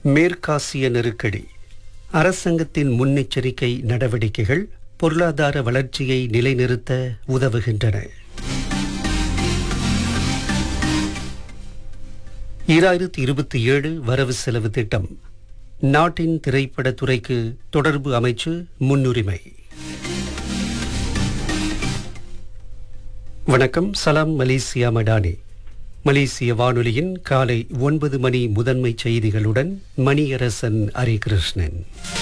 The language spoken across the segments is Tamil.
மேற்காசிய நெருக்கடி, அரசாங்கத்தின் முன்னெச்சரிக்கை நடவடிக்கைகள் பொருளாதார வளர்ச்சியை நிலைநிறுத்த உதவுகின்றன. 2027 வரவு செலவு திட்டம், நாட்டின் திரைப்படத்துறைக்கு தொடர்பு அமைச்சு முன்னுரிமை. வணக்கம், சலாம் மலேசியா மடானி. மலேசிய வானொலியின் காலை 9 மணி முதன்மை செய்திகளுடன் மணியரசன் ஹரிகிருஷ்ணன்.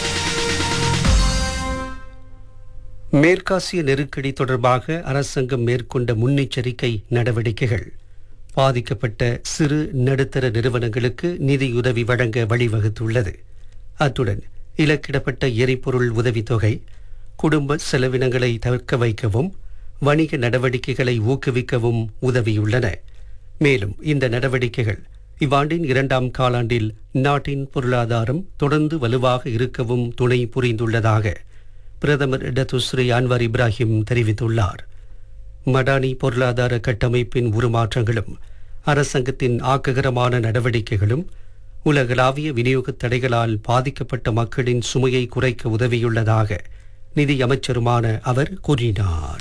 மேற்காசிய நெருக்கடி தொடர்பாக அரசாங்கம் மேற்கொண்ட முன்னெச்சரிக்கை நடவடிக்கைகள் பாதிக்கப்பட்ட சிறு நடுத்தர நிறுவனங்களுக்கு நிதியுதவி வழங்க வழிவகுத்துள்ளது. அத்துடன் இலக்கிடப்பட்ட எரிபொருள் உதவித்தொகை குடும்ப செலவினங்களை தவிர்க்க வைக்கவும் வணிக நடவடிக்கைகளை ஊக்குவிக்கவும் உதவியுள்ளன. மேலும் இந்த நடவடிக்கைகள் இவ்வாண்டின் 2ஆம் காலாண்டில் நாட்டின் பொருளாதாரம் தொடர்ந்து வலுவாக இருக்கவும் துணை புரிந்துள்ளதாக பிரதமர் டத்துஸ்ரீ அன்வர் இப்ராஹிம் தெரிவித்துள்ளார். மடானி பொருளாதார கட்டமைப்பின் உருமாற்றங்களும் அரசாங்கத்தின் ஆக்ககரமான நடவடிக்கைகளும் உலகளாவிய விநியோக தடைகளால் பாதிக்கப்பட்ட மக்களின் சுமையை குறைக்க உதவியுள்ளதாக நிதி அமைச்சருமான அவர் கூறினார்.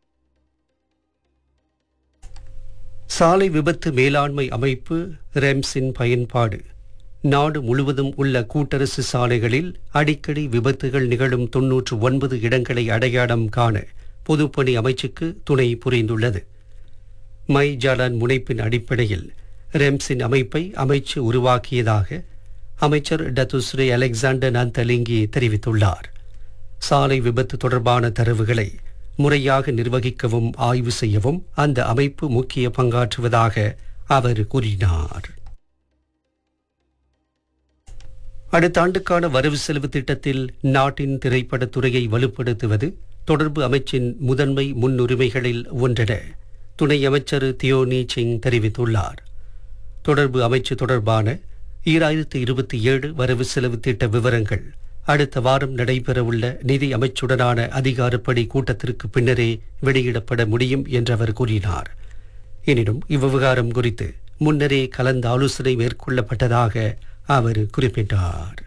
சாலை விபத்து மேலாண்மை அமைப்பு ரெம்ஸின் பயன்பாடு நாடு முழுவதும் உள்ள கூட்டரசு சாலைகளில் அடிக்கடி விபத்துகள் நிகழும் 99 இடங்களை அடையாளம் காண பொதுப்பணி அமைச்சுக்கு துணை புரிந்துள்ளது. மை ஜாலான் முனைப்பின் அடிப்படையில் ரெம்ஸின் அமைப்பை அமைச்சு உருவாக்கியதாக அமைச்சர் டத்துஸ்ரீ அலெக்சாண்டர் நந்தலிங்கி தெரிவித்துள்ளார். சாலை விபத்து தொடர்பான தரவுகளை முறையாக நிர்வகிக்கவும் ஆய்வு செய்யவும் அந்த அமைப்பு முக்கிய பங்காற்றுவதாக அவர் கூறினார். அடுத்த ஆண்டுக்கான வரவு செலவு திட்டத்தில் நாட்டின் திரைப்படத்துறையை வலுப்படுத்துவது தொடர்பு அமைச்சின் முதன்மை முன்னுரிமைகளில் ஒன்றென துணை அமைச்சர் தியோனி சிங் தெரிவித்துள்ளார். தொடர்பு அமைச்சு தொடர்பான 2027 வரவு செலவு திட்ட விவரங்கள் அடுத்த வாரம் நடைபெறவுள்ள நிதி அமைச்சுடனான அதிகாரப்படி கூட்டத்திற்கு பின்னரே வெளியிடப்பட முடியும் என்று அவர் கூறினார். எனினும் இவ்விவகாரம் குறித்து முன்னரே கலந்து ஆலோசனை மேற்கொள்ளப்பட்டதாக அவர் குறிப்பிட்டார்.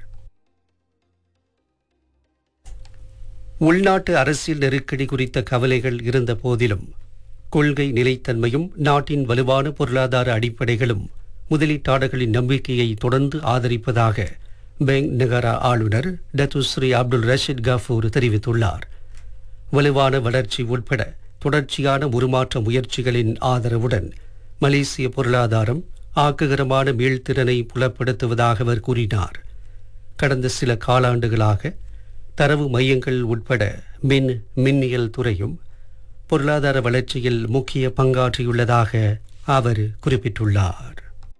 உள்நாட்டு அரசியல் நெருக்கடி குறித்த கவலைகள் இருந்த போதிலும் கொள்கை நிலைத்தன்மையும் நாட்டின் வலுவான பொருளாதார அடிப்படைகளும் முதலீட்டாளர்களின் நம்பிக்கையை தொடர்ந்து ஆதரிப்பதாக பெங் நகரா ஆளுநர் டத்துஸ்ரீ அப்துல் ரஷீத் கஃபூர் தெரிவித்துள்ளார். வலுவான வளர்ச்சி உட்பட தொடர்ச்சியான உருமாற்ற முயற்சிகளின் ஆதரவுடன் மலேசிய பொருளாதாரம் ஆக்ககரமான மீள்திறனை புலப்படுத்துவதாக அவர் கூறினார். கடந்த சில காலாண்டுகளாக தரவு மையங்கள் உட்பட மின்னியல் துறையும் பொருளாதார வளர்ச்சியில் முக்கிய பங்காற்றியுள்ளதாக அவர் குறிப்பிட்டுள்ளார்.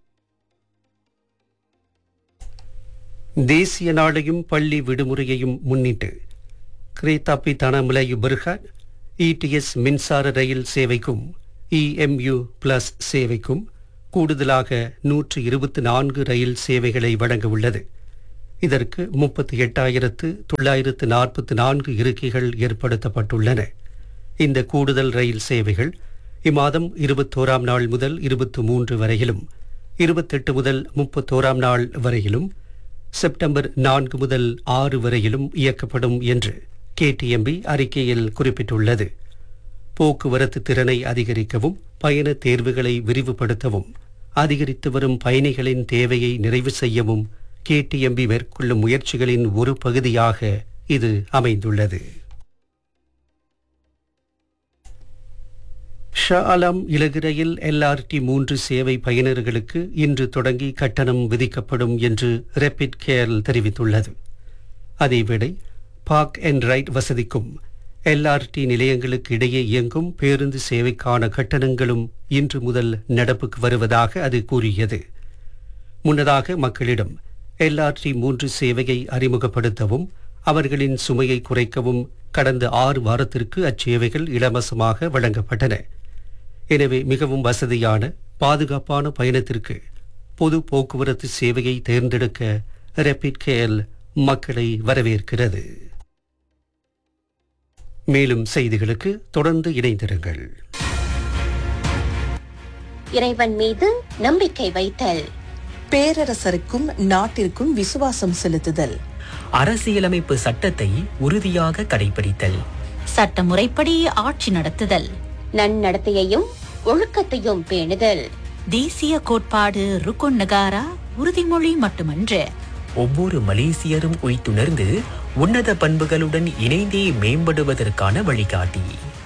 தேசிய நாளையும் பள்ளி விடுமுறையையும் முன்னிட்டு கிரேத்தாப்பி தனமலையு பர்ஹான் இடிஎஸ் மின்சார ரயில் சேவைக்கும் இஎம்யூ பிளஸ் சேவைக்கும் கூடுதலாக 124 ரயில் சேவைகளை வழங்க உள்ளது. இதற்கு 38,944 இருக்கைகள் ஏற்படுத்தப்பட்டுள்ளன. இந்த கூடுதல் ரயில் சேவைகள் இம்மாதம் 21ஆம் நாள் முதல் 23 வரையிலும் 28 முதல் 31ஆம் நாள் வரையிலும் செப்டம்பர் 4 முதல் 6 வரையிலும் இயக்கப்படும் என்று கேடிஎம்பி அறிக்கையில் குறிப்பிட்டுள்ளது. போக்குவரத்து திறனை அதிகரிக்கவும் பயண தேர்வுகளை விரிவுபடுத்தவும் அதிகரித்து வரும் பயணிகளின் தேவையை நிறைவு செய்யவும் கேடிஎம்பி மேற்கொள்ளும் முயற்சிகளின் ஒரு பகுதியாக இது அமைந்துள்ளது. ஷா ஆலம் இலகு ரயில் LRT 3 சேவை பயனர்களுக்கு இன்று தொடங்கி கட்டணம் விதிக்கப்படும் என்று ரேபிட் கேர் தெரிவித்துள்ளது. அதேவேளை பார்க் அண்ட் ரைட் வசதிக்கும் LRT நிலையங்களுக்கு இடையே இயங்கும் பேருந்து சேவைக்கான கட்டணங்களும் இன்று முதல் நடப்புக்கு வருவதாக அது கூறியது. முன்னதாக மக்களிடம் LRT 3 சேவையை அறிமுகப்படுத்தவும் அவர்களின் சுமையை குறைக்கவும் கடந்த 6 வாரத்திற்கு அச்சேவைகள் இலவசமாக வழங்கப்பட்டன. எனவே மிகவும் வசதியான பாதுகாப்பான பயணத்திற்கு பொது போக்குவரத்து சேவையை தேர்ந்தெடுக்க ரேபிட் கேர் மக்களை வரவேற்கிறது. மேலும் செய்திகளுக்கு தொடர்ந்து இணைந்திருங்கள். இறைவன் மீது நம்பிக்கை வைத்தல், பேரரசருக்கும் நாட்டிற்கும் விசுவாசம் செலுத்துதல், அரசியலமைப்பு சட்டத்தை உறுதியாக கடைபிடித்தல், சட்டமுறைப்படி ஆட்சி நடத்துதல், நன்னடத்தையையும் ஒழுக்கத்தையும் பேணுதல், தேசிய கோட்பாடு ருக்குன் நகாரா உறுதிமொழி மட்டுமன்று, ஒவ்வொரு மலேசியரும் உய்த்துணர்ந்து உன்னத பண்புகளுடன் இணைந்தே மேம்படுவதற்கான வழிகாட்டி.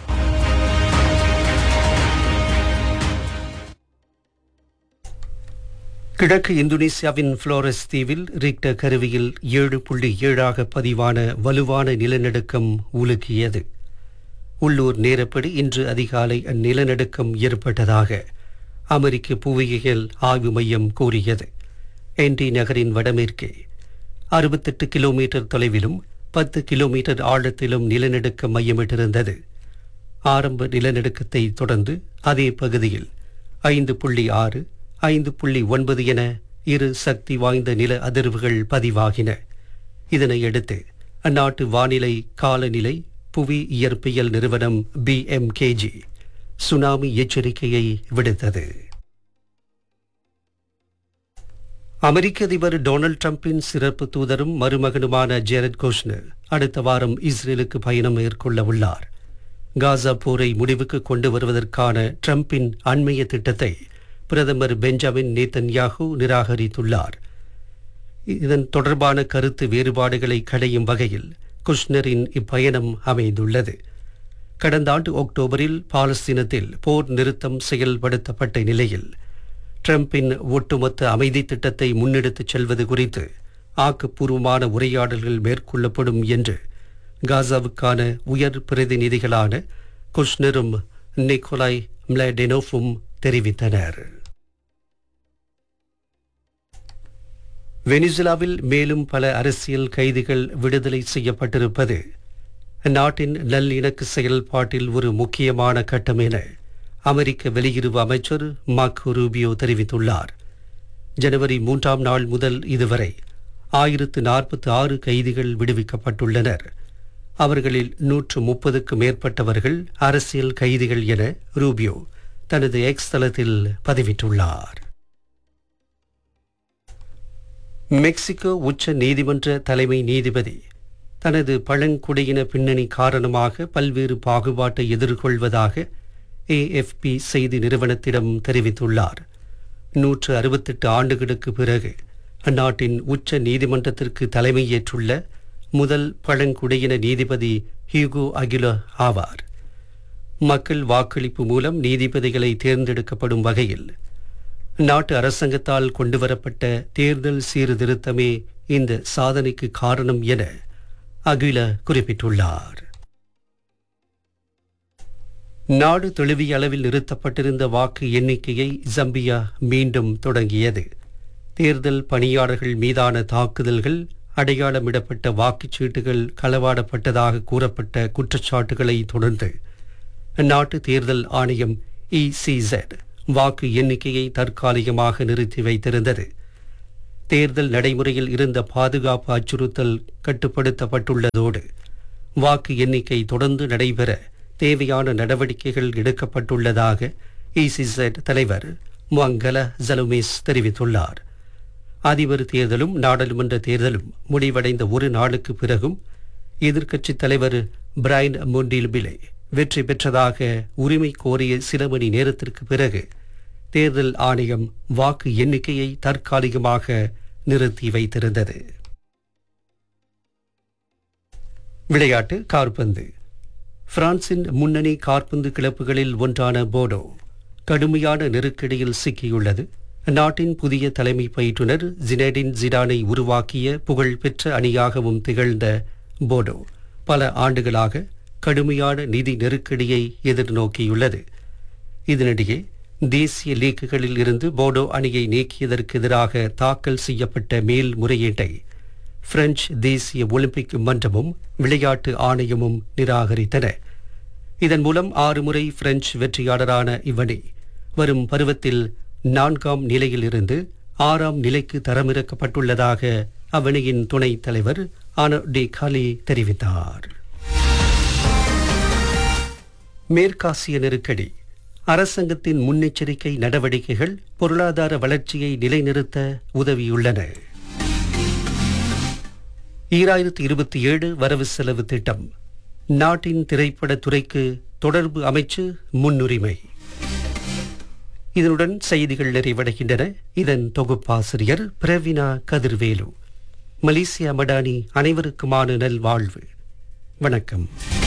கிழக்கு இந்தோனேசியாவின் புளோரஸ் தீவில் ரிக்டர் கருவியில் 7.7 பதிவான வலுவான நிலநடுக்கம் உலுக்கியது. உள்ளூர் நேரப்படி இன்று அதிகாலை அந்நிலநடுக்கம் ஏற்பட்டதாக அமெரிக்க புவியியல் ஆய்வு மையம் கூறியது. என்டி நகரின் வடமேற்கே 68 கிலோமீட்டர் தொலைவிலும் 10 கிலோமீட்டர் ஆழத்திலும் நிலநடுக்கம் மையமிட்டிருந்தது. ஆரம்ப நிலநடுக்கத்தை தொடர்ந்து அதே பகுதியில் 5.6, 5.9 என இரு சக்தி வாய்ந்த நில அதிர்வுகள் பதிவாகின. இதனையடுத்து அந்நாட்டு வானிலை காலநிலை புவி இயற்பியல் நிறுவனம் BMKG சுனாமி எச்சரிக்கையை விடுத்தது. அமெரிக்க அதிபர் டொனால்ட் ட்ரம்பின் சிறப்பு தூதரும் மருமகனுமான ஜெரட் குஷ்னர் அடுத்த வாரம் இஸ்ரேலுக்கு பயணம் மேற்கொள்ள உள்ளார். காசா போரை முடிவுக்கு கொண்டு வருவதற்கான ட்ரம்பின் அண்மைய திட்டத்தை பிரதமர் பெஞ்சமின் நேத்தன்யாகு நிராகரித்துள்ளார். இதன் தொடர்பான கருத்து வேறுபாடுகளை களையும் வகையில் குஷ்னரின் இப்பயணம் அமைந்துள்ளது. கடந்த ஆண்டு அக்டோபரில் பாலஸ்தீனத்தில் போர் நிறுத்தம் செயல்படுத்தப்பட்ட நிலையில் ட்ரம்பின் ஒட்டுமொத்த அமைதி திட்டத்தை முன்னெடுத்துச் செல்வது குறித்து ஆக்கப்பூர்வமான உரையாடல்கள் மேற்கொள்ளப்படும் என்று காசாவுக்கான உயர் பிரதிநிதிகளான குஷ்னரும் நிக்கோலாய் மிலாடெனோவும் தெரிவித்தனர். வெனிசுலாவில் மேலும் பல அரசியல் கைதிகள் விடுதலை செய்யப்பட்டிருப்பது நாட்டின் நல்லிணக்க செயல்பாட்டில் ஒரு முக்கியமான கட்டம் என அமெரிக்க வெளியுறவு அமைச்சர் மார்க்கோ ரூபியோ தெரிவித்துள்ளார். ஜனவரி 3ஆம் நாள் முதல் இதுவரை 1046 கைதிகள் விடுவிக்கப்பட்டுள்ளனர். அவர்களில் 130க்கும் மேற்பட்டவர்கள் அரசியல் கைதிகள் என ரூபியோ தனது எக்ஸ் தளத்தில் பதிவிட்டுள்ளார். மெக்சிகோ உச்ச நீதிமன்ற தலைமை நீதிபதி தனது பழங்குடியின பின்னணி காரணமாக பல்வேறு பாகுபாட்டை எதிர்கொள்வதாக AFP செய்தி நிறுவனத்திடம் தெரிவித்துள்ளார். 168 ஆண்டுகளுக்கு பிறகு அந்நாட்டின் உச்ச நீதிமன்றத்திற்கு தலைமையேற்றுள்ள முதல் பழங்குடியின நீதிபதி ஹியூகோ அகிலோ ஆவார். மக்கள் வாக்களிப்பு மூலம் நீதிபதிகளை தேர்ந்தெடுக்கப்படும் வகையில் நாட்டு அரசாங்கத்தால் கொண்டுவரப்பட்ட தேர்தல் சீர்திருத்தமே இந்த சாதனைக்கு காரணம் என அகில குறிப்பிட்டுள்ளார். நாடு தழுவிய அளவில் நிறுத்தப்பட்டிருந்த வாக்கு எண்ணிக்கையை ஜம்பியா மீண்டும் தொடங்கியது. தேர்தல் பணியாளர்கள் மீதான தாக்குதல்கள், அடையாளமிடப்பட்ட வாக்குச்சீட்டுகள் களவாடப்பட்டதாக கூறப்பட்ட குற்றச்சாட்டுகளை தொடர்ந்து அந்நாட்டு தேர்தல் ஆணையம் ECZ வாக்கு எண்ணிக்கையை தற்காலிகமாக நிறுத்தி வைத்திருந்தது. தேர்தல் நடைமுறையில் இருந்த பாதுகாப்பு அச்சுறுத்தல் கட்டுப்படுத்தப்பட்டுள்ளதோடு வாக்கு எண்ணிக்கை தொடர்ந்து நடைபெற தேவையான நடவடிக்கைகள் எடுக்கப்பட்டுள்ளதாக ECZ தலைவர் முங்கல ஜலுமேஸ் தெரிவித்துள்ளார். அதிபர் தேர்தலும் நாடாளுமன்ற தேர்தலும் முடிவடைந்த ஒரு நாளுக்கு பிறகும் எதிர்க்கட்சித் தலைவர் பிரைன் மொண்டில்பிலே வெற்றி பெற்றதாக உரிமை கோரிய சில மணி நேரத்திற்கு பிறகு தேர்தல் ஆணையம் வாக்கு எண்ணிக்கையை தற்காலிகமாக நிறுத்தி வைத்திருந்தது. விளையாட்டு காற்பந்து. பிரான்சின் முன்னணி காற்பந்து கிளப்புகளில் ஒன்றான போர்டோ கடுமையான நெருக்கடியில் சிக்கியுள்ளது. நாட்டின் புதிய தலைமை பயிற்றுனர் ஜினேடின் ஜிடானை உருவாக்கிய புகழ்பெற்ற அணியாகவும் திகழ்ந்த போர்டோ பல ஆண்டுகளாக கடுமையான நிதி நெருக்கடியை எதிர்நோக்கியுள்ளது. இதனிடையே தேசிய லீக்குகளில் இருந்து போர்டோ அணியை நீக்கியதற்கு எதிராக தாக்கல் செய்யப்பட்ட மேல்முறையீட்டை பிரெஞ்சு தேசிய ஒலிம்பிக் மன்றமும் விளையாட்டு ஆணையமும் நிராகரித்தன. இதன் மூலம் 6 முறை பிரெஞ்சு வெற்றியாளரான இவ்வணி வரும் பருவத்தில் 4ஆம் நிலையிலிருந்து 6ஆம் நிலைக்கு தரமிறக்கப்பட்டுள்ளதாக அவ்வணியின் துணைத் தலைவர் ஆனோ டி காலி தெரிவித்தார். மேற்காசிய நெருக்கடி. அரசாங்கத்தின் முன்னெச்சரிக்கை நடவடிக்கைகள் பொருளாதார வளர்ச்சியை நிலைநிறுத்த உதவியுள்ளன. 2027 வரவு செலவு திட்டம். நாட்டின் திரைப்படத் துறைக்கு தொடர்பு அமைச்சு முன்னுரிமை. இதனுடன் செய்திகள் நிறைவடைகின்றன. இதன் தொகுப்பாசிரியர் பிரவீனா கதிர்வேலு. மலேசியா மடானி அனைவருக்குமான நல்வாழ்வு. வணக்கம்.